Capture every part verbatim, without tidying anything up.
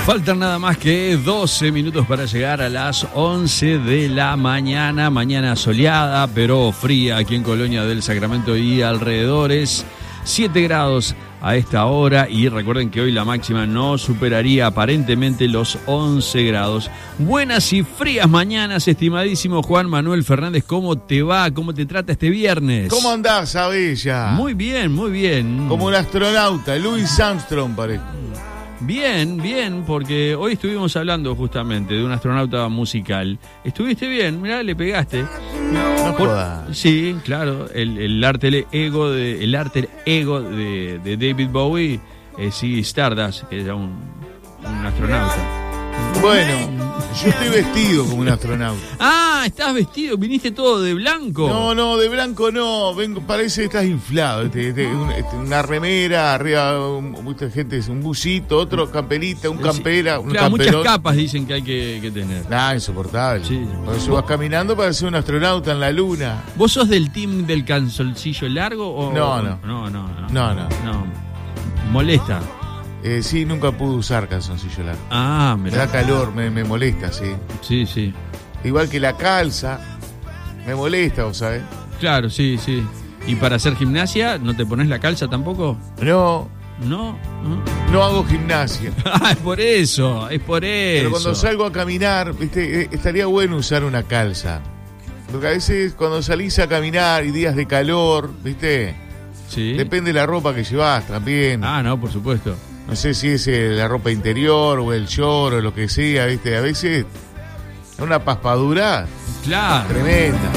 Faltan nada más que doce minutos para llegar a las once de la mañana. Mañana soleada, pero fría aquí en Colonia del Sacramento y alrededores. siete grados a esta hora. Y recuerden que hoy la máxima no superaría aparentemente los once grados. Buenas y frías mañanas, estimadísimo Juan Manuel Fernández. ¿Cómo te va? ¿Cómo te trata este viernes? ¿Cómo andás, Abella? Muy bien, muy bien. Como un astronauta, Louis Armstrong parece. Bien, bien, porque hoy estuvimos hablando justamente de un astronauta musical. Estuviste bien, mirá, le pegaste. No Por, jodas. sí, claro, el, el alter ego de el alter ego de, de David Bowie, eh, sí, Stardust, que era un, un astronauta. Bueno, yo estoy vestido como un astronauta. Ah, estás vestido, viniste todo de blanco. No, no, de blanco no, vengo, parece que estás inflado. Este, este, un, este, una remera, arriba un, mucha gente, un busito, otro camperita, un campera, un claro, camperón. muchas capas dicen que hay que, que tener. Nah, insoportable. Sí. Por eso vas caminando para ser un astronauta en la luna. ¿Vos sos del team del calzoncillo largo o...? No, no. No, no, no. No, no. No. Molesta. Eh, sí, nunca pude usar calzoncillo largo. Ah, Me mirá. da calor, me, me molesta, sí. Sí, sí. Igual que la calza, me molesta, ¿vos sabés? Claro, sí, sí. ¿Y para hacer gimnasia no te pones la calza tampoco? No, No. ¿No? no hago gimnasia. Ah, es por eso, es por eso. Pero cuando salgo a caminar, viste, eh, estaría bueno usar una calza. Porque a veces cuando salís a caminar y días de calor, viste, Sí. depende de la ropa que llevas también. Ah, no, por supuesto. No sé si es eh, la ropa interior o el short o lo que sea, viste, a veces una paspadura Claro. tremenda.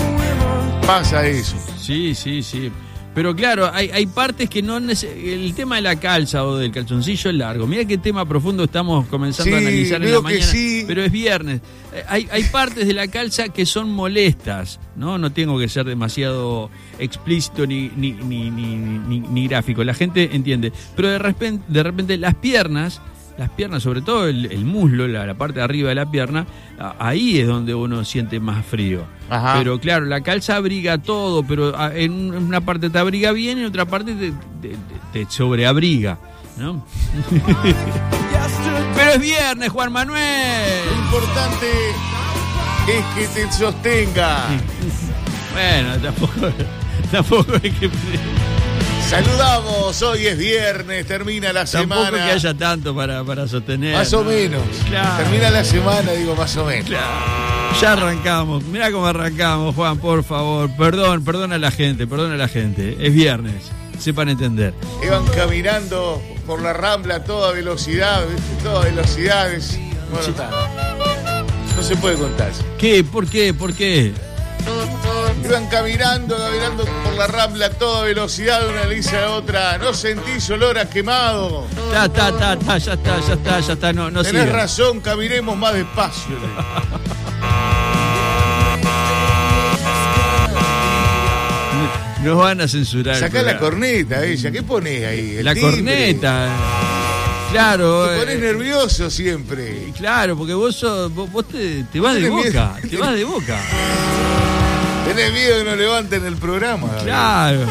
Pasa eso. Sí, sí, sí. Pero claro, hay, hay partes que no... nece- El tema de la calza o del calzoncillo es largo. Mira qué tema profundo estamos comenzando Sí, a analizar en veo la que mañana. sí. Pero es viernes. Eh, Hay, hay partes de la calza que son molestas, ¿no? No tengo que ser demasiado explícito ni, ni, ni, ni, ni, ni gráfico. La gente entiende. Pero de repente, de repente las piernas... Las piernas, sobre todo el, el muslo, la, la parte de arriba de la pierna, a- ahí es donde uno siente más frío. Ajá. Pero claro, la calza abriga todo, pero a- en un- en una parte te abriga bien y en otra parte te, te- te- te sobreabriga, ¿no? Pero es viernes, Juan Manuel. Lo importante es que te sostenga. Bueno, tampoco, tampoco es que... Saludamos, hoy es viernes, termina la Tampoco semana. que haya tanto para, para sostener. Más o ¿no? menos. Claro. Termina la semana, digo más o menos. Claro. Ya arrancamos. Mirá cómo arrancamos, Juan, por favor. Perdón, perdón a la gente, perdón a la gente. Es viernes. Sepan entender. Iban caminando por la Rambla a toda velocidad, ¿viste? Todas velocidades. Bueno, Sí. está. No se puede contar eso. ¿Qué? ¿Por qué? ¿Por qué? Iban caminando, caminando por la Rambla a toda velocidad, de una lisa a otra. ¿No sentís olor a quemado? Ta, ta, ta, ta, ya está, ya está, ya está. No, no Tenés siga. razón, caminemos más despacio. Nos van a censurar. el Sacá la programa. corneta, ella. ¿Qué ponés ahí? El La timbre. corneta. Claro. Te ponés eh, nervioso siempre. Claro, porque vos, sos, vos, vos te, te vas de Tenés boca. miedo. Te vas de boca. Tenés miedo que no levanten el programa. Claro.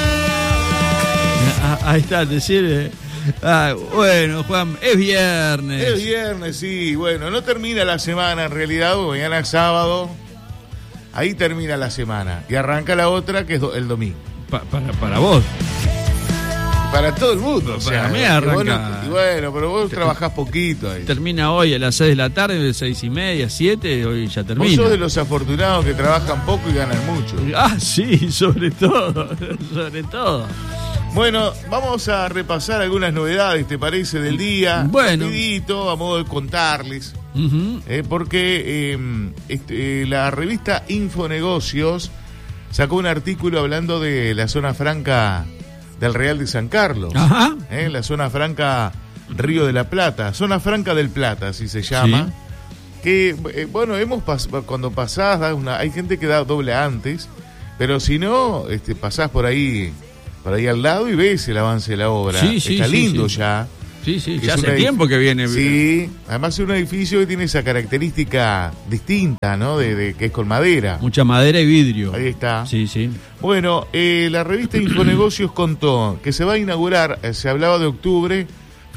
Ah, ahí está, te sirve. Ah, bueno, Juan, es viernes. Es viernes, sí. Bueno, no termina la semana en realidad, porque mañana es sábado. Ahí termina la semana. Y arranca la otra, que es do- el domingo. Pa- para, para vos. Para todo el mundo. O sea, Para mí y arranca- vos no- y bueno, pero vos trabajás poquito ahí. Termina hoy a las seis de la tarde, seis y media, siete, hoy ya Vos termina. sos de los afortunados que trabajan poco y ganan mucho. Ah, sí, sobre todo, sobre todo. Bueno, vamos a repasar algunas novedades, ¿te parece? Del día. Bueno. Rapidito, a modo de contarles. Ujú. Eh, porque eh, este, eh, la revista Infonegocios sacó un artículo hablando de la zona franca del Real de San Carlos. Ajá. Eh, la zona franca Río de la Plata. Zona franca del Plata, así se llama. Sí. Que, eh, bueno, hemos pas- cuando pasás, da una, hay gente que da doble antes, pero si no, este, pasás por ahí, por ahí al lado y ves el avance de la obra. Sí, sí, Está sí, lindo sí. ya. Sí, sí, Es ya un hace edif- tiempo que viene. Sí, además es un edificio que tiene esa característica distinta, ¿no? De, de que es con madera. Mucha madera y vidrio. Ahí está. Sí, sí. Bueno, eh, la revista Infonegocios contó que se va a inaugurar, eh, se hablaba de octubre,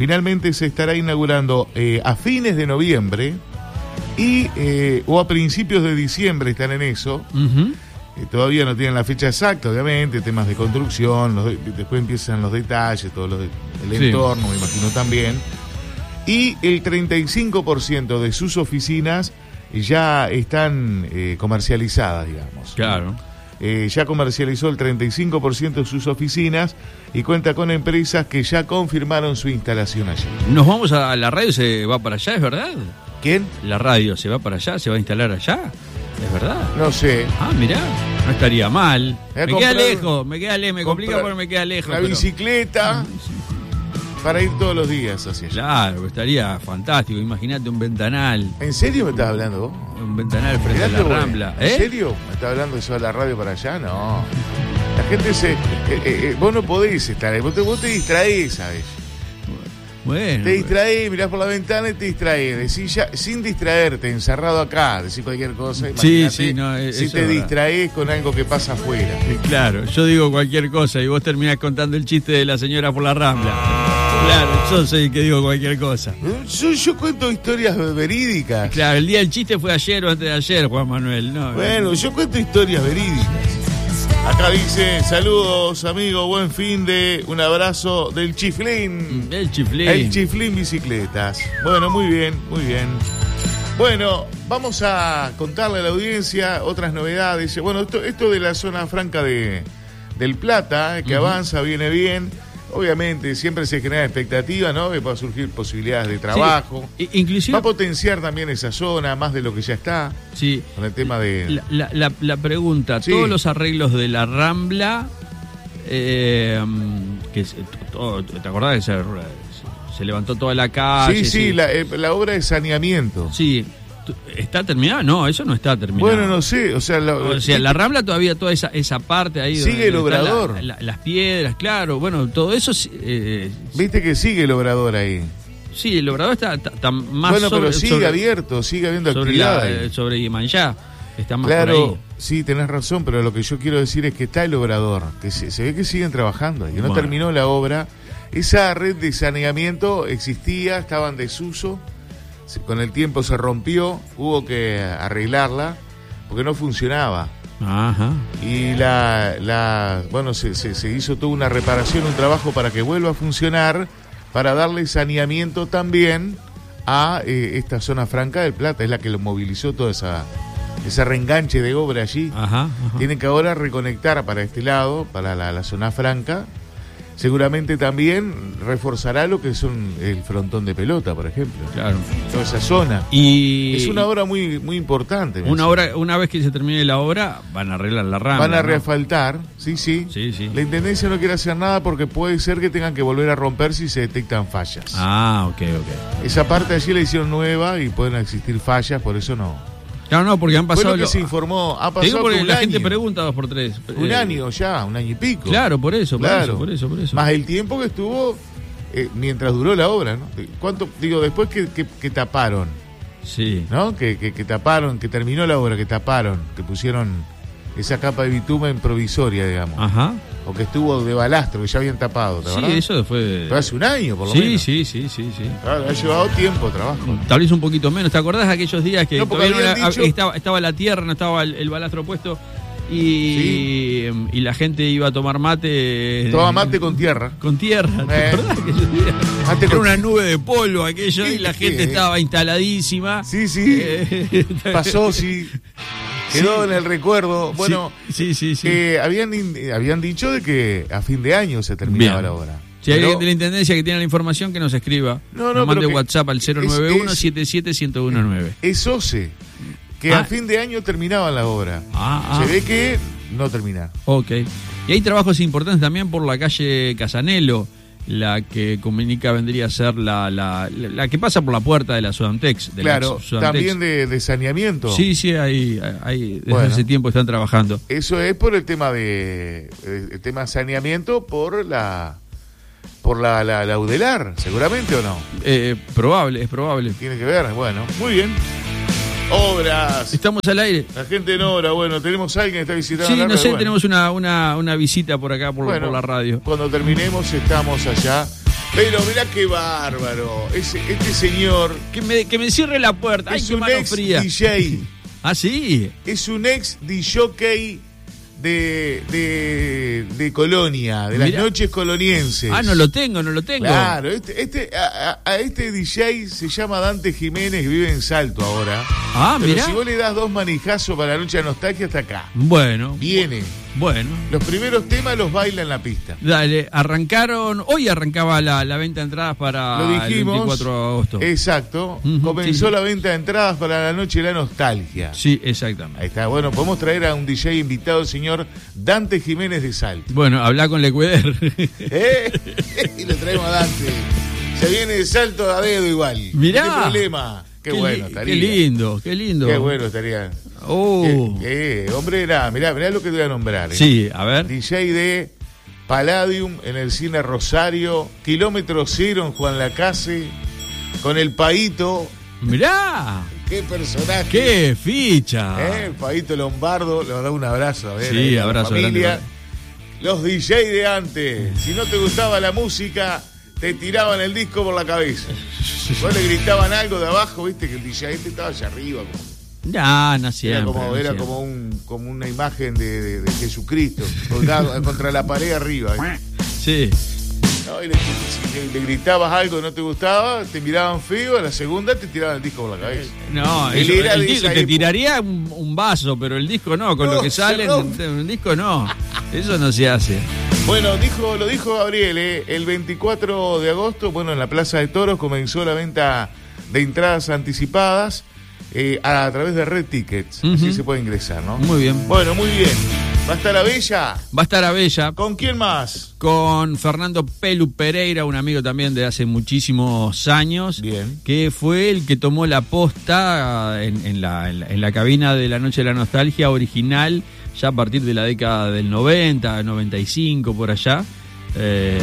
finalmente se estará inaugurando eh, a fines de noviembre y eh, o a principios de diciembre, están en eso. Uh-huh. Eh, todavía no tienen la fecha exacta, obviamente, temas de construcción, los de, después empiezan los detalles, todo lo de, el Sí. entorno, me imagino también. Y el treinta y cinco por ciento de sus oficinas ya están eh, comercializadas, digamos. Claro. Eh, ya comercializó el treinta y cinco por ciento de sus oficinas y cuenta con empresas que ya confirmaron su instalación allí. Nos vamos a la radio, se va para allá, ¿es verdad? ¿Quién? La radio se va para allá, se va a instalar allá, ¿es verdad? No sé. Ah, mirá, no estaría mal. Voy a Me queda comprar- lejos, me queda lejos, me complica comprar porque me queda lejos. La pero- bicicleta para ir todos los días hacia allá. Claro, estaría fantástico. Imagínate un ventanal, ¿En serio me estás hablando vos? un ventanal frente a la Mirate, güey. Rambla. ¿En ¿Eh? serio? ¿Me estás hablando eso de la radio para allá? No. La gente se... eh, eh, eh, vos no podés estar ahí. Vos te, vos te distraés, ¿sabes? Bueno, Te distraés, mirás por la ventana y te distraés. Decís ya, sin distraerte, encerrado acá, decís cualquier cosa. Sí, imagínate sí, no, eh, si eso te es verdad. distraés con algo que pasa afuera. eh, claro, yo digo cualquier cosa y vos terminás contando el chiste de la señora por la Rambla. Claro, yo soy el que digo cualquier cosa. Yo, yo cuento historias verídicas. Claro, el día del chiste fue ayer o antes de ayer, Juan Manuel. No, Bueno, yo cuento historias verídicas. Acá dice, saludos amigo, buen fin de, un abrazo del Chiflín. el chiflín. El Chiflín Bicicletas. Bueno, muy bien, muy bien. Bueno, vamos a contarle a la audiencia otras novedades. Bueno, esto, esto de la zona franca de del Plata, que Uh-huh. avanza, viene bien. Obviamente, siempre se genera expectativa, ¿no? Que puedan surgir posibilidades de trabajo. Sí, i- inclusive, Va a potenciar también esa zona, más de lo que ya está, sí, con el tema de... la, la, la- la pregunta, Sí. todos los arreglos de la Rambla, eh, que se- todo- ¿te acordás que se, se levantó toda la calle? Sí, sí, la, eh, la obra de saneamiento. Sí, tu- ¿está terminada? No, eso no está terminado. Bueno, no sé, o sea... la- O sea, la Rambla todavía, toda esa, esa parte ahí. Sigue el donde están obrador. la- la- las piedras, claro, bueno, todo eso, eh, Viste que sigue el obrador ahí. sí, el obrador está, está- está más Bueno, sobre, pero sigue sobre- abierto, sigue habiendo sobre, actividad la, ahí. eh, sobre Iemanjá, está más por ahí. Claro, sí, tenés razón, pero lo que yo quiero decir es que está el obrador, que se, se ve que siguen trabajando, que no Bueno. terminó la obra. Esa red de saneamiento existía, estaba en desuso, se- con el tiempo se rompió, hubo que arreglarla, porque no funcionaba. Ajá. Y la, la bueno, se, se, se hizo toda una reparación, un trabajo para que vuelva a funcionar, para darle saneamiento también a eh, esta zona franca del Plata, es la que lo movilizó toda esa ese reenganche de obra allí. Ajá, ajá. Tienen que ahora reconectar para este lado, para la, la zona franca. Seguramente también reforzará lo que son el frontón de pelota, por ejemplo. Claro. Toda esa zona. Y Es una obra muy muy importante. me una parece. obra, una vez que se termine la obra, van a arreglar la Rambla. Van a ¿no? reasfaltar, sí, sí. Sí, sí. La Intendencia no quiere hacer nada porque puede ser que tengan que volver a romper si se detectan fallas. Ah, ok, ok. Esa parte allí la hicieron nueva y pueden existir fallas, por eso no. Claro, no, porque han Fue pasado... lo que lo- se informó, ha Te digo pasado porque un la año. gente pregunta dos por tres. Un Eh, año ya, un año y pico. Claro, por eso, por Claro. eso, por eso, por eso. Más el tiempo que estuvo eh, mientras duró la obra, ¿no? ¿Cuánto? Digo, después que, que, que taparon, Sí. ¿no? Que, que, que taparon, que terminó la obra, que taparon, que pusieron esa capa de bitumen provisoria, digamos. Ajá. O que estuvo de balastro, que ya habían tapado, ¿te Sí, acordás? eso fue... Fue hace un año, por lo Sí, menos. sí, sí, sí, sí. Claro, ha llevado tiempo trabajo. Tal vez un poquito menos. ¿Te acordás de aquellos días que No, porque todavía no habían era- dicho- estaba, estaba la tierra, no estaba el, el balastro puesto y, y la gente iba a tomar mate? Toma mate con tierra. Con tierra, ¿te Eh. acordás de aquellos días? Mate Era con- una nube de polvo aquello Sí, y la sí, gente eh. estaba instaladísima. Sí, sí. Eh, Pasó, sí. Quedó Sí. en el recuerdo. Bueno, sí, sí, sí. eh, habían, in- habían dicho de que a fin de año se terminaba Bien. la obra. Si hay Pero- alguien de la Intendencia que tiene la información, que nos escriba. No, no, nos mande pero que WhatsApp al cero nueve uno es- siete siete uno cero uno nueve. Es OCE, que Ah. a fin de año terminaba la obra. Ah, ah. Se ve que no termina. Ok. Y hay trabajos importantes también por la calle Casanelo, la que comunica vendría a ser la, la, la, la que pasa por la puerta de la Sudantex. De la Claro, ex Sudantex. también de, de saneamiento. Sí, sí, hay, hay desde Bueno. hace tiempo están trabajando. Eso es por el tema de eh, el tema saneamiento por la por la, la, la Udelar, seguramente o no. Eh, probable, es probable. Tiene que ver, bueno, muy bien. Obras. Estamos al aire. La gente en obra, bueno, tenemos a alguien que está visitando Sí, la no radio, sé, bueno. tenemos una, una, una visita por acá, por, Bueno, por la radio. Cuando terminemos estamos allá Pero mirá qué bárbaro. Ese, este señor... Que me, que me cierre la puerta. Es Ay, qué un mano ex fría. D J. ¿Ah, sí? Es un ex D J de, de, de Colonia, de las Mirá. noches colonienses. Ah, no lo tengo, no lo tengo. Claro, este, este, a, a este D J se llama Dante Jiménez y vive en Salto ahora. Ah, Pero mirá. si vos le das dos manijazos para la noche de nostalgia, está acá. Bueno. Viene. Bueno. Los primeros temas los baila en la pista. Dale, arrancaron, hoy arrancaba la, la venta de entradas para Lo dijimos. el veinticuatro de agosto. Exacto. Uh-huh, Comenzó sí. la venta de entradas para la noche de la nostalgia. Sí, exactamente. Ahí está. Bueno, podemos traer a un D J invitado, el señor Dante Jiménez de Salto. Bueno, habla con Lecueder. ¿Eh? Y le traemos a Dante. Se viene de Salto a dedo igual. Mirá. ¿Qué problema? Qué, Qué bueno li- estaría. Qué lindo, qué lindo. Qué bueno estaría. Oh. Eh, eh, hombre, era, mirá, mirá lo que te voy a nombrar. eh. Sí, a ver. D J de Palladium en el cine Rosario, Kilómetro Cero en Juan Lacase, con el Paito. Mirá. Qué personaje. Qué ficha. ¿Eh? El Paito Lombardo, le da un abrazo. A ver, Sí, ahí a la abrazo familia. grande. Los D J de antes, si no te gustaba la música, te tiraban el disco por la cabeza. Vos le gritaban algo de abajo, viste que el D J este estaba allá arriba. Como, Ya, no siempre. era como, no era siempre. como, un, como una imagen de, de- de Jesucristo, colgado contra la pared arriba. ¿eh? Sí. No, y le, si le, le gritabas algo que no te gustaba, te miraban feo, a la segunda te tiraban el disco por la cabeza. No, Él eso, era el de disco, esa te época. tiraría un, un vaso, pero el disco no, con No, lo que se sale, rompe. un disco no. Eso no se hace. Bueno, dijo, lo dijo Gabriel, ¿eh? El veinticuatro de agosto, bueno, en la Plaza de Toros comenzó la venta de entradas anticipadas eh, a, a través de Red Tickets. Ujú. Así se puede ingresar, ¿no? Muy bien. Bueno, muy bien. ¿Va a estar a Bella? Va a estar a Bella ¿Con quién más? con Fernando Pelu Pereira, un amigo también de hace muchísimos años. Bien. Que fue el que tomó la posta en, en la, en, la, en la cabina de la Noche de la Nostalgia original, ya a partir de la década del noventa, noventa y cinco, por allá. Eh,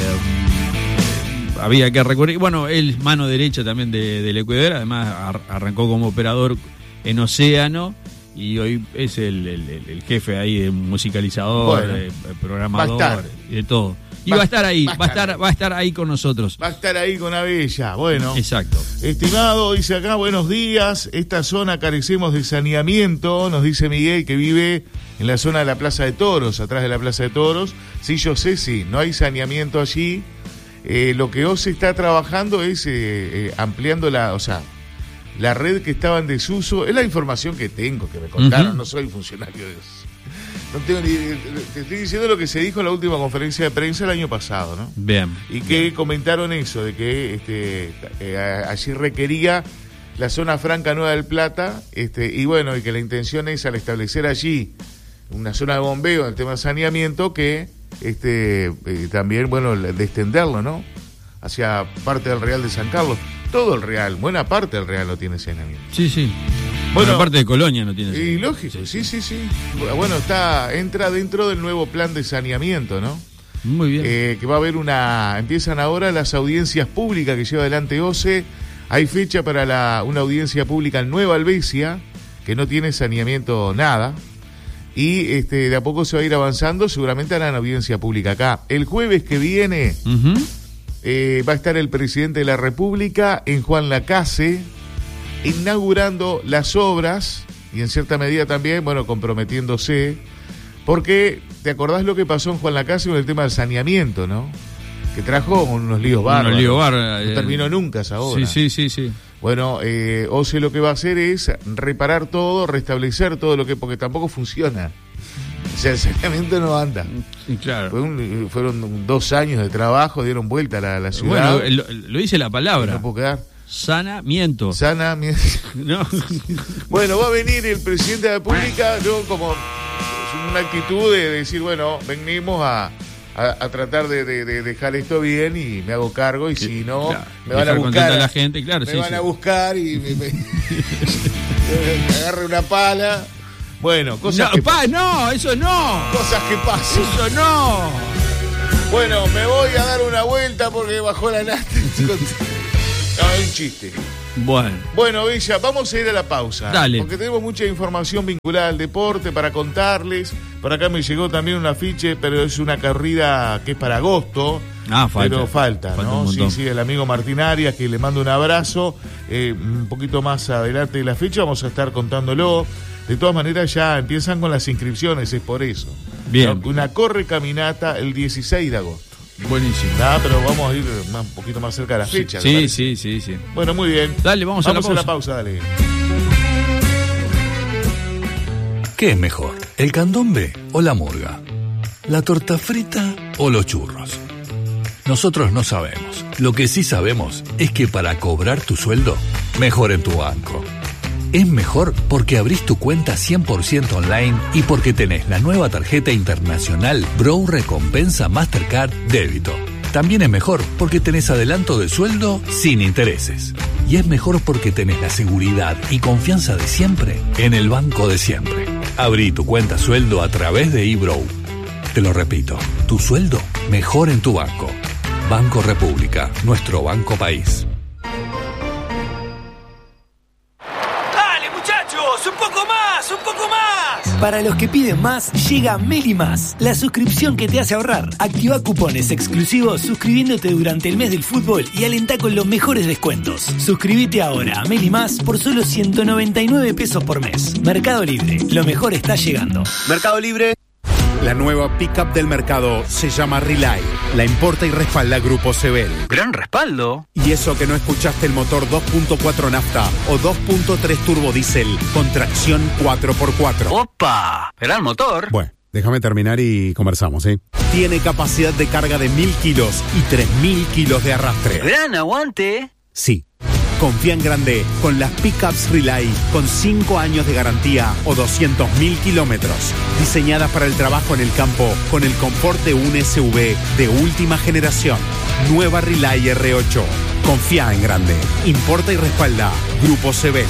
había que recurrir. Bueno, él es mano derecha también de, del Ecuador, además ar- arrancó como operador en Océano. Y hoy es el, el- el- el jefe ahí de musicalizador, Bueno, eh, programador va a estar. y de todo. Y Va- va, a estar ahí, va a va a estar estar, va a estar ahí con nosotros. Va a estar ahí con Abella. Bueno. Exacto. Estimado, dice acá, buenos días. Esta zona carecemos de saneamiento, nos dice Miguel, que vive en la zona de la Plaza de Toros, atrás de la Plaza de Toros. Sí, yo sé, sí, no hay saneamiento allí. Eh, lo que O C E está trabajando es eh, eh, ampliando la, o sea, la red que estaba en desuso. Es la información que tengo, que me contaron, Ujú. no soy funcionario de eso. No tengo ni, te estoy diciendo lo que se dijo en la última conferencia de prensa el año pasado, ¿no? Bien. Y que comentaron eso, de que este, eh, allí requería la zona franca Nueva del Plata, este, y bueno, y que la intención es al establecer allí una zona de bombeo en el tema de saneamiento, que este, eh, también, bueno, de extenderlo, ¿no? Hacia parte del Real de San Carlos. Todo el Real, buena parte del Real no tiene saneamiento. Sí, sí. Bueno, Bueno, parte de Colonia no tiene. Y lógico, sí, sí, sí. Bueno, está, entra dentro del nuevo plan de saneamiento, ¿no? Muy bien. Eh, que va a haber una... Empiezan ahora las audiencias públicas que lleva adelante O C E. Hay fecha para la, una audiencia pública en Nueva Albesia, que no tiene saneamiento nada. Y este, de a poco se va a ir avanzando, seguramente harán audiencia pública acá. El jueves que viene Ujú. eh, va a estar el presidente de la República en Juan Lacase, inaugurando las obras y en cierta medida también, bueno, comprometiéndose, porque te acordás lo que pasó en Juan Lacase con el tema del saneamiento, ¿no? Que trajo unos líos bárbaros. Unos líos bárbaros, No eh. terminó nunca esa obra. Sí, sí, sí, sí. Bueno, eh, O C E lo que va a hacer es reparar todo, restablecer todo lo que, porque tampoco funciona. O sea, el saneamiento no anda. Sí, claro. Fue un- fueron dos años de trabajo, dieron vuelta a la, la ciudad. Bueno, lo, lo dice la palabra. No puedo quedar. Sanamiento. Sana, mi- No. Bueno, va a venir el presidente de la República, yo como una actitud de decir, bueno, venimos a, a, a tratar de, de- de dejar esto bien y me hago cargo y si no, Claro, me van a dejar buscar. contenta a la gente, claro, me sí, van sí. a buscar y me, me- me agarre una pala. Bueno, cosas, No, que, pa, no, eso no. cosas que pasan. Eso no. Bueno, me voy a dar una vuelta porque bajó la nafta. No, es un chiste. Bueno. Bueno, Villa, vamos a ir a la pausa. Dale. Porque tenemos mucha información vinculada al deporte para contarles. Por acá me llegó también un afiche, pero es una corrida que es para agosto. Ah, falta. Pero falta, falta ¿no? Sí, sí, el amigo Martín Arias, que le mando un abrazo. Eh, un poquito más adelante de la fecha vamos a estar contándolo. De todas maneras ya empiezan con las inscripciones, es por eso. Bien. Una corre caminata el dieciséis de agosto. Buenísimo. Ah, pero vamos a ir más, un poquito más cerca de la fecha. Sí, sí, sí, sí. Bueno, muy bien. Dale, vamos, vamos a la pausa. a la pausa, dale. ¿Qué es mejor, el candombe o la murga? ¿La torta frita o los churros? Nosotros no sabemos. Lo que sí sabemos es que para cobrar tu sueldo, mejor en tu banco. Es mejor porque abrís tu cuenta cien por ciento online y porque tenés la nueva tarjeta internacional Bro Recompensa Mastercard Débito. También es mejor porque tenés adelanto de sueldo sin intereses. Y es mejor porque tenés la seguridad y confianza de siempre en el banco de siempre. Abrí tu cuenta sueldo a través de eBrow. Te lo repito, tu sueldo mejor en tu banco. Banco República, nuestro banco país. ¡Dale, muchachos! ¡Un poco más! ¡Un poco más! Para los que piden más, llega Meli Más, la suscripción que te hace ahorrar. Activa cupones exclusivos suscribiéndote durante el mes del fútbol y alentá con los mejores descuentos. Suscríbete ahora a Meli Más por solo ciento noventa y nueve pesos por mes. Mercado Libre, lo mejor está llegando. Mercado Libre. La nueva pickup del mercado se llama Relay. La importa y respalda Grupo Sebel. Gran respaldo. Y eso que no escuchaste el motor dos punto cuatro nafta o dos punto tres turbo diésel con tracción cuatro por cuatro. ¡Opa! Gran motor. Bueno, déjame terminar y conversamos, ¿sí? Tiene capacidad de carga de mil kilos y tres mil kilos de arrastre. Gran aguante. Sí. Confía en grande con las pickups Relay con cinco años de garantía o doscientos mil kilómetros. Diseñadas para el trabajo en el campo con el confort de un S U V de última generación. Nueva Relay R ocho. Confía en grande. Importa y respalda Grupo Sebel.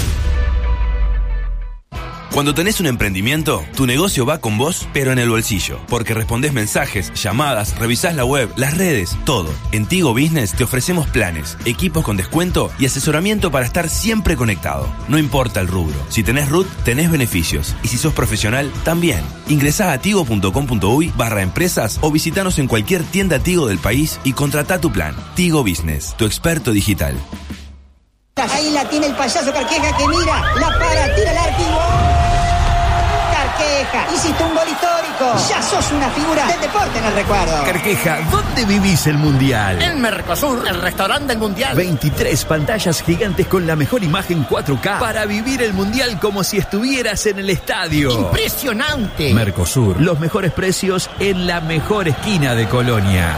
Cuando tenés un emprendimiento, tu negocio va con vos, pero en el bolsillo. Porque respondés mensajes, llamadas, revisás la web, las redes, todo. En Tigo Business te ofrecemos planes, equipos con descuento y asesoramiento para estar siempre conectado. No importa el rubro. Si tenés R U T, tenés beneficios. Y si sos profesional, también. Ingresá a tigo.com.uy barra empresas o visitanos en cualquier tienda Tigo del país y contratá tu plan. Tigo Business, tu experto digital. Ahí la tiene el payaso Carqueja que mira, la para, tira el arco y ¡gol! Carqueja, hiciste un gol histórico. Ya sos una figura del deporte en el recuerdo. Carqueja, ¿dónde vivís el Mundial? En Mercosur, el restaurante del Mundial. veintitrés pantallas gigantes con la mejor imagen cuatro K para vivir el Mundial como si estuvieras en el estadio. ¡Impresionante! Mercosur, los mejores precios en la mejor esquina de Colonia.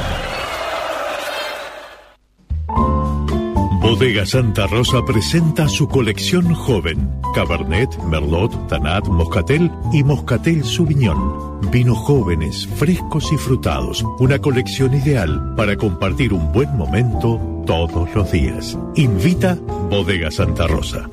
Bodega Santa Rosa presenta su colección joven. Cabernet, Merlot, Tanat, Moscatel y Moscatel Sauvignon. Vinos jóvenes, frescos y frutados. Una colección ideal para compartir un buen momento todos los días. Invita Bodega Santa Rosa.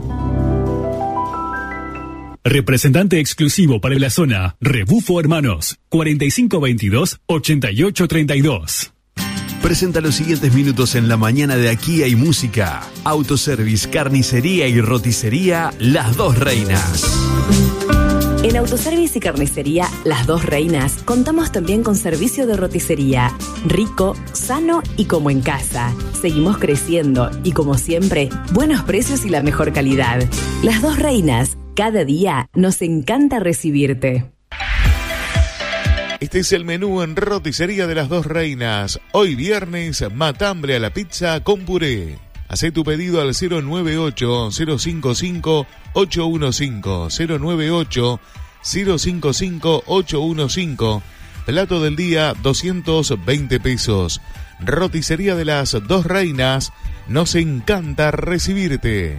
Representante exclusivo para la zona, Rebufo Hermanos, cuarenta y cinco veintidós, ochenta y ocho treinta y dos. Presenta los siguientes minutos en la mañana de Aquí Hay Música. Autoservice, carnicería y roticería Las Dos Reinas. En Autoservice y Carnicería Las Dos Reinas contamos también con servicio de roticería. Rico, sano y como en casa. Seguimos creciendo y como siempre, buenos precios y la mejor calidad. Las Dos Reinas, cada día nos encanta recibirte. Este es el menú en roticería de Las Dos Reinas. Hoy viernes, matambre a la pizza con puré. Hacé tu pedido al cero nueve ocho, cero cinco cinco, ocho uno cinco, cero nueve ocho, cero cinco cinco, ocho uno cinco. Plato del día, doscientos veinte pesos. Roticería de Las Dos Reinas, nos encanta recibirte.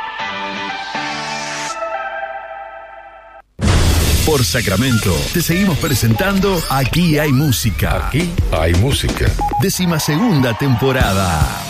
Por Sacramento, te seguimos presentando Aquí Hay Música. Aquí hay música. Décima segunda temporada.